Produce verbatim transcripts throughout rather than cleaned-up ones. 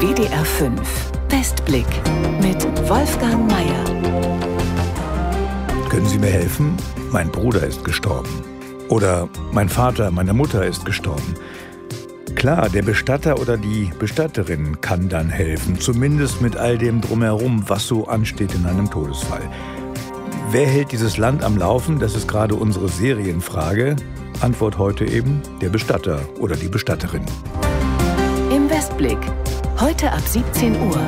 D D R fünf Westblick mit Wolfgang Meier. Können Sie mir helfen? Mein Bruder ist gestorben. Oder mein Vater, meine Mutter ist gestorben. Klar, der Bestatter oder die Bestatterin kann dann helfen. Zumindest mit all dem Drumherum, was so ansteht in einem Todesfall. Wer hält dieses Land am Laufen? Das ist gerade unsere Serienfrage. Antwort heute eben der Bestatter oder die Bestatterin. Im Westblick. Heute ab siebzehn Uhr.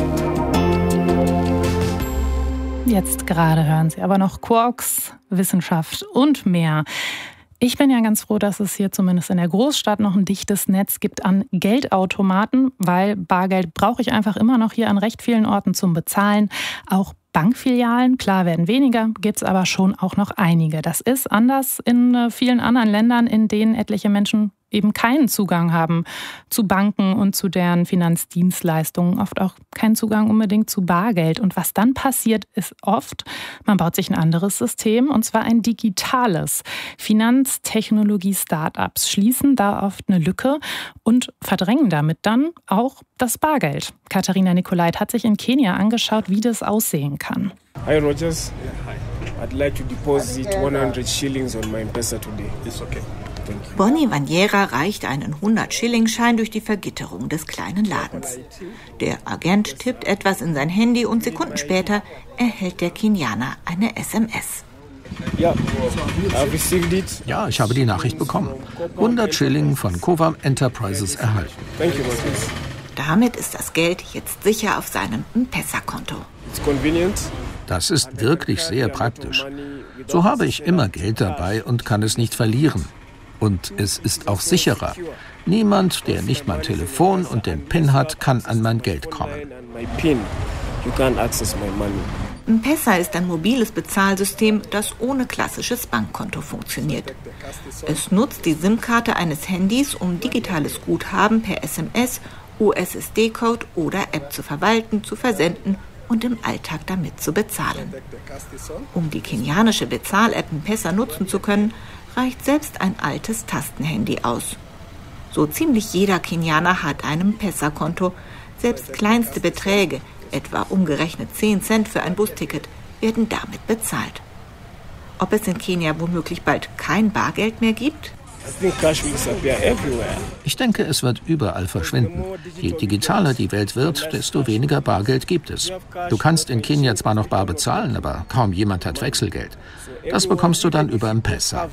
Jetzt gerade hören Sie aber noch Quarks, Wissenschaft und mehr. Ich bin ja ganz froh, dass es hier zumindest in der Großstadt noch ein dichtes Netz gibt an Geldautomaten, weil Bargeld brauche ich einfach immer noch hier an recht vielen Orten zum Bezahlen. Auch Bankfilialen, klar, werden weniger, gibt es aber schon auch noch einige. Das ist anders in vielen anderen Ländern, in denen etliche Menschen eben keinen Zugang haben zu Banken und zu deren Finanzdienstleistungen, oft auch keinen Zugang unbedingt zu Bargeld. Und was dann passiert, ist oft, man baut sich ein anderes System, und zwar ein digitales. Finanztechnologie-Startups schließen da oft eine Lücke und verdrängen damit dann auch das Bargeld. Katharina Nicolait hat sich in Kenia angeschaut, wie das aussehen kann. Hi Rogers, I'd like to deposit hundert shillings on my M-Pesa today. It's okay. Bonnie Vaniera reicht einen hundert-Schilling-Schein durch die Vergitterung des kleinen Ladens. Der Agent tippt etwas in sein Handy und Sekunden später erhält der Kenianer eine S M S. Ja, ja, ich habe die Nachricht bekommen. hundert Schilling von Covam Enterprises erhalten. Damit ist das Geld jetzt sicher auf seinem M-Pesa-Konto. Das ist wirklich sehr praktisch. So habe ich immer Geld dabei und kann es nicht verlieren. Und es ist auch sicherer. Niemand, der nicht mein Telefon und den PIN hat, kann an mein Geld kommen. M-Pesa ist ein mobiles Bezahlsystem, das ohne klassisches Bankkonto funktioniert. Es nutzt die SIM-Karte eines Handys, um digitales Guthaben per S M S, U S S D-Code oder App zu verwalten, zu versenden und im Alltag damit zu bezahlen. Um die kenianische Bezahl-App M-Pesa nutzen zu können, reicht selbst ein altes Tastenhandy aus. So ziemlich jeder Kenianer hat ein M-Pesa-Konto. Selbst kleinste Beträge, etwa umgerechnet zehn Cent für ein Busticket, werden damit bezahlt. Ob es in Kenia womöglich bald kein Bargeld mehr gibt? Ich denke, es wird überall verschwinden. Je digitaler die Welt wird, desto weniger Bargeld gibt es. Du kannst in Kenia zwar noch bar bezahlen, aber kaum jemand hat Wechselgeld. Das bekommst du dann über M-Pesa.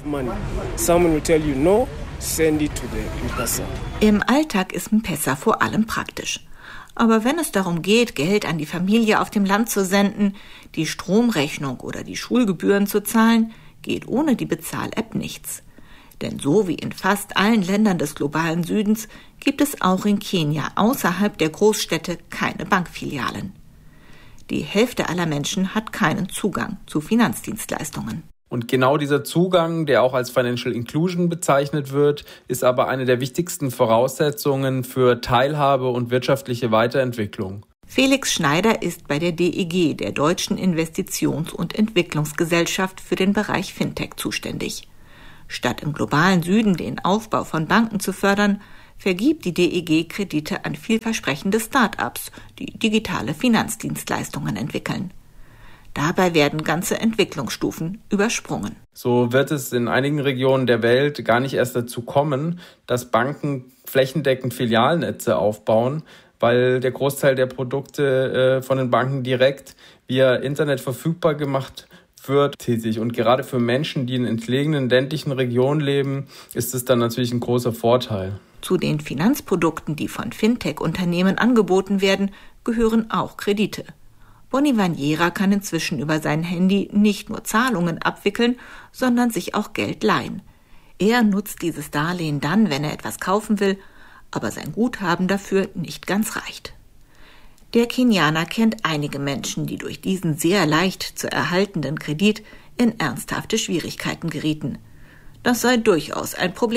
Im Alltag ist M-Pesa vor allem praktisch. Aber wenn es darum geht, Geld an die Familie auf dem Land zu senden, die Stromrechnung oder die Schulgebühren zu zahlen, geht ohne die Bezahl-App nichts. Denn so wie in fast allen Ländern des globalen Südens gibt es auch in Kenia außerhalb der Großstädte keine Bankfilialen. Die Hälfte aller Menschen hat keinen Zugang zu Finanzdienstleistungen. Und genau dieser Zugang, der auch als Financial Inclusion bezeichnet wird, ist aber eine der wichtigsten Voraussetzungen für Teilhabe und wirtschaftliche Weiterentwicklung. Felix Schneider ist bei der D I G, der Deutschen Investitions- und Entwicklungsgesellschaft, für den Bereich Fintech zuständig. Statt im globalen Süden den Aufbau von Banken zu fördern, vergibt die D I G Kredite an vielversprechende Start-ups, die digitale Finanzdienstleistungen entwickeln. Dabei werden ganze Entwicklungsstufen übersprungen. So wird es in einigen Regionen der Welt gar nicht erst dazu kommen, dass Banken flächendeckend Filialnetze aufbauen, weil der Großteil der Produkte äh, von den Banken direkt via Internet verfügbar gemacht wird. Tätig. Und gerade für Menschen, die in entlegenen ländlichen Regionen leben, ist es dann natürlich ein großer Vorteil. Zu den Finanzprodukten, die von Fintech-Unternehmen angeboten werden, gehören auch Kredite. Bonnie Vaniera kann inzwischen über sein Handy nicht nur Zahlungen abwickeln, sondern sich auch Geld leihen. Er nutzt dieses Darlehen dann, wenn er etwas kaufen will, aber sein Guthaben dafür nicht ganz reicht. Der Kenianer kennt einige Menschen, die durch diesen sehr leicht zu erhaltenden Kredit in ernsthafte Schwierigkeiten gerieten. Das sei durchaus ein Problem,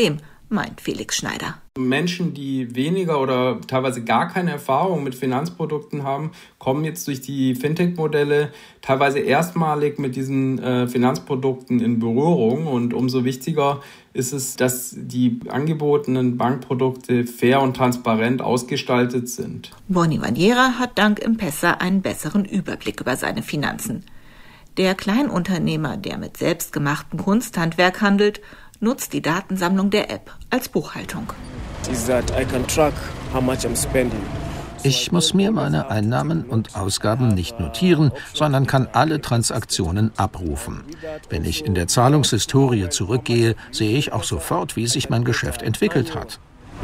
meint Felix Schneider. Menschen, die weniger oder teilweise gar keine Erfahrung mit Finanzprodukten haben, kommen jetzt durch die Fintech-Modelle teilweise erstmalig mit diesen äh, Finanzprodukten in Berührung. Und umso wichtiger ist es, dass die angebotenen Bankprodukte fair und transparent ausgestaltet sind. Bonnie Vaniera hat dank M-Pesa einen besseren Überblick über seine Finanzen. Der Kleinunternehmer, der mit selbstgemachtem Kunsthandwerk handelt, nutzt die Datensammlung der App als Buchhaltung. Ich muss mir meine Einnahmen und Ausgaben nicht notieren, sondern kann alle Transaktionen abrufen. Wenn ich in der Zahlungshistorie zurückgehe, sehe ich auch sofort, wie sich mein Geschäft entwickelt hat.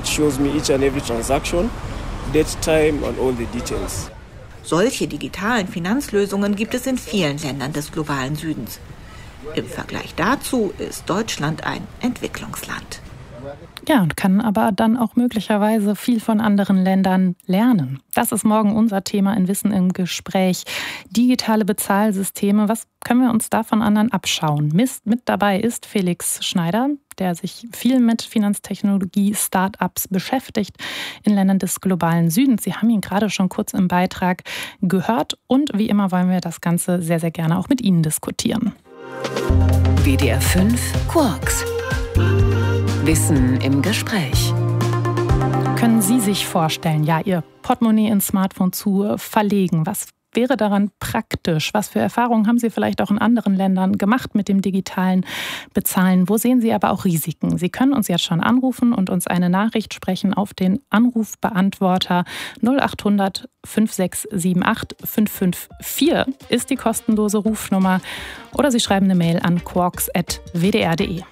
Solche digitalen Finanzlösungen gibt es in vielen Ländern des globalen Südens. Im Vergleich dazu ist Deutschland ein Entwicklungsland. Ja, und kann aber dann auch möglicherweise viel von anderen Ländern lernen. Das ist morgen unser Thema in Wissen im Gespräch. Digitale Bezahlsysteme, was können wir uns da von anderen abschauen? Mist, mit dabei ist Felix Schneider, der sich viel mit Finanztechnologie-Startups beschäftigt in Ländern des globalen Südens. Sie haben ihn gerade schon kurz im Beitrag gehört. Und wie immer wollen wir das Ganze sehr, sehr gerne auch mit Ihnen diskutieren. W D R fünf Quarks. Wissen im Gespräch. Können Sie sich vorstellen, ja, Ihr Portemonnaie ins Smartphone zu verlegen? Was wäre daran praktisch? Was für Erfahrungen haben Sie vielleicht auch in anderen Ländern gemacht mit dem digitalen Bezahlen? Wo sehen Sie aber auch Risiken? Sie können uns jetzt schon anrufen und uns eine Nachricht sprechen auf den Anrufbeantworter null acht hundert fünf sechs sieben acht fünf fünf vier ist die kostenlose Rufnummer. Oder Sie schreiben eine Mail an quarks at w d r punkt d e.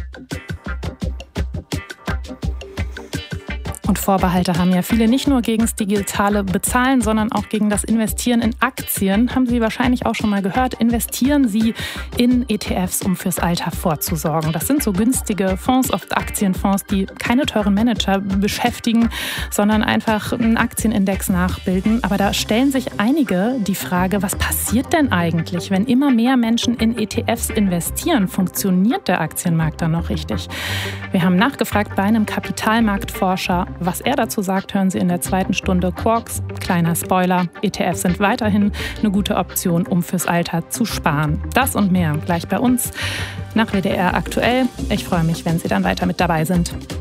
Und Vorbehalte haben ja viele nicht nur gegen das digitale Bezahlen, sondern auch gegen das Investieren in Aktien. Haben Sie wahrscheinlich auch schon mal gehört. Investieren Sie in E T Fs, um fürs Alter vorzusorgen. Das sind so günstige Fonds, oft Aktienfonds, die keine teuren Manager beschäftigen, sondern einfach einen Aktienindex nachbilden. Aber da stellen sich einige die Frage, was passiert denn eigentlich, wenn immer mehr Menschen in E T Fs investieren? Funktioniert der Aktienmarkt dann noch richtig? Wir haben nachgefragt bei einem Kapitalmarktforscher. Was er dazu sagt, hören Sie in der zweiten Stunde Quarks. Kleiner Spoiler, E T Fs sind weiterhin eine gute Option, um fürs Alter zu sparen. Das und mehr gleich bei uns nach W D R aktuell. Ich freue mich, wenn Sie dann weiter mit dabei sind.